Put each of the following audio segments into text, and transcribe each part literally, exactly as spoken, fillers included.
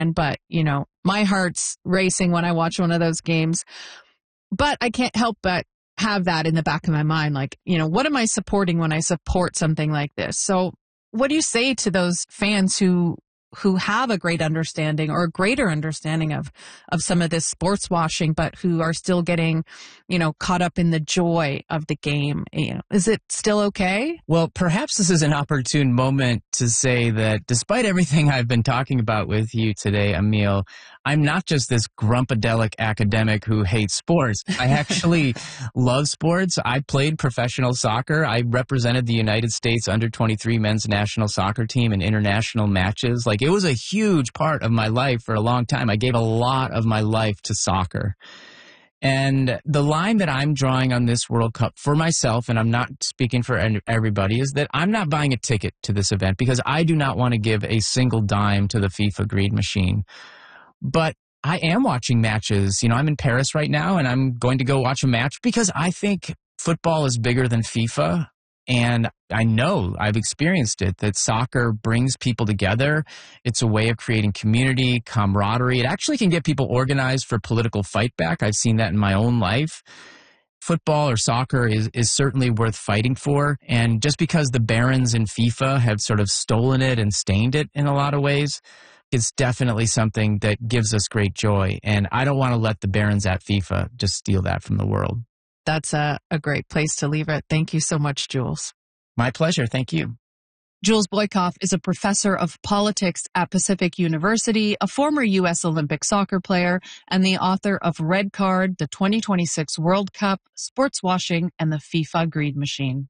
but, you know, my heart's racing when I watch one of those games. But I can't help but have that in the back of my mind. Like, you know, what am I supporting when I support something like this? So what do you say to those fans who who have a great understanding or a greater understanding of, of some of this sports washing, but who are still getting, you know, caught up in the joy of the game? You know, is it still okay? Well, perhaps this is an opportune moment to say that despite everything I've been talking about with you today, Emil, I'm not just this grumpadelic academic who hates sports. I actually love sports. I played professional soccer. I represented the United States under twenty-three men's national soccer team in international matches. Like, it was a huge part of my life for a long time. I gave a lot of my life to soccer. And the line that I'm drawing on this World Cup for myself, and I'm not speaking for everybody, is that I'm not buying a ticket to this event because I do not want to give a single dime to the FIFA greed machine. But I am watching matches. You know, I'm in Paris right now, and I'm going to go watch a match because I think football is bigger than FIFA. And I know, I've experienced it, that soccer brings people together. It's a way of creating community, camaraderie. It actually can get people organized for political fight back. I've seen that in my own life. Football or soccer is, is certainly worth fighting for. And just because the barons in FIFA have sort of stolen it and stained it in a lot of ways, it's definitely something that gives us great joy. And I don't want to let the barons at FIFA just steal that from the world. That's a, a great place to leave it. Thank you so much, Jules. My pleasure. Thank you. Jules Boykoff is a professor of politics at Pacific University, a former U S Olympic soccer player, and the author of Red Card, the twenty twenty-six World Cup, Sports Washing, and the FIFA Greed Machine.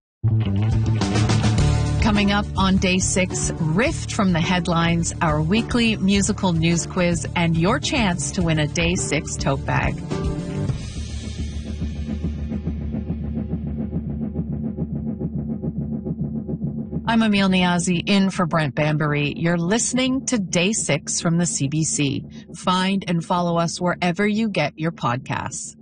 Coming up on day six, Rift from the Headlines, our weekly musical news quiz, and your chance to win a day six tote bag. I'm Emil Niazi, in for Brent Bambury. You're listening to Day six from the C B C. Find and follow us wherever you get your podcasts.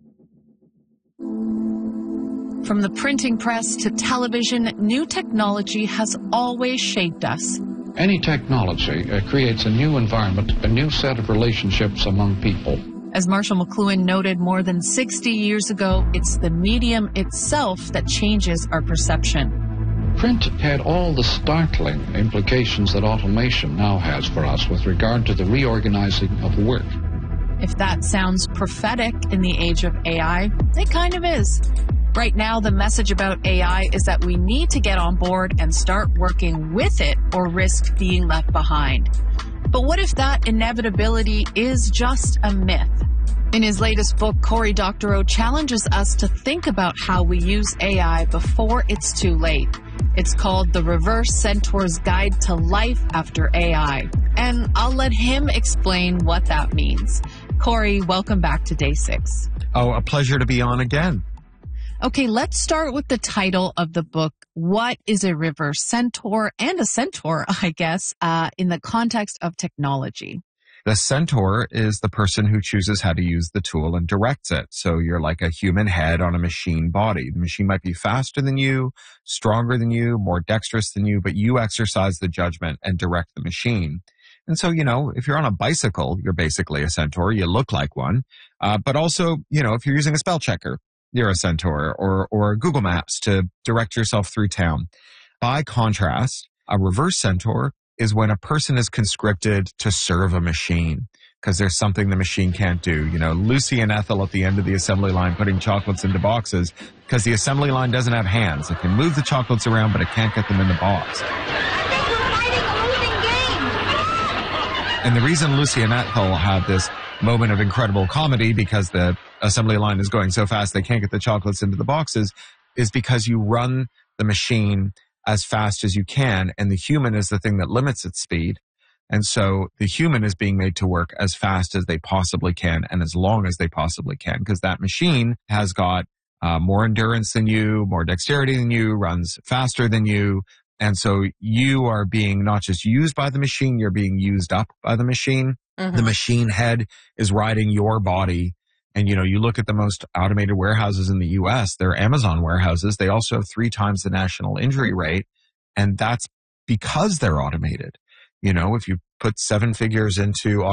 From the printing press to television, new technology has always shaped us. Any technology uh, creates a new environment, a new set of relationships among people. As Marshall McLuhan noted more than sixty years ago, it's the medium itself that changes our perception. Print had all the startling implications that automation now has for us with regard to the reorganizing of work. If that sounds prophetic in the age of A I, it kind of is. Right now, the message about A I is that we need to get on board and start working with it or risk being left behind. But what if that inevitability is just a myth? In his latest book, Cory Doctorow challenges us to think about how we use A I before it's too late. It's called The Reverse Centaur's Guide to Life After A I. And I'll let him explain what that means. Cory, welcome back to Day six. Oh, a pleasure to be on again. Okay, let's start with the title of the book. What is a reverse centaur and a centaur, I guess, uh, in the context of technology? The centaur is the person who chooses how to use the tool and directs it. So you're like a human head on a machine body. The machine might be faster than you, stronger than you, more dexterous than you, but you exercise the judgment and direct the machine. And so, you know, if you're on a bicycle, you're basically a centaur. You look like one. Uh, but also, you know, if you're using a spell checker, you're a centaur, or, or Google Maps to direct yourself through town. By contrast, a reverse centaur is when a person is conscripted to serve a machine because there's something the machine can't do. You know, Lucy and Ethel at the end of the assembly line putting chocolates into boxes because the assembly line doesn't have hands. It can move the chocolates around, but it can't get them in the box. I think we're fighting a losing game. And the reason Lucy and Ethel have this moment of incredible comedy because the assembly line is going so fast they can't get the chocolates into the boxes is because you run the machine as fast as you can, and the human is the thing that limits its speed. And so the human is being made to work as fast as they possibly can and as long as they possibly can, because that machine has got uh, more endurance than you, more dexterity than you, runs faster than you. And so you are being not just used by the machine, you're being used up by the machine. Mm-hmm. The machine head is riding your body. And, you know, you look at the most automated warehouses in the U S, they're Amazon warehouses. They also have three times the national injury rate. And that's because they're automated. You know, if you put seven figures into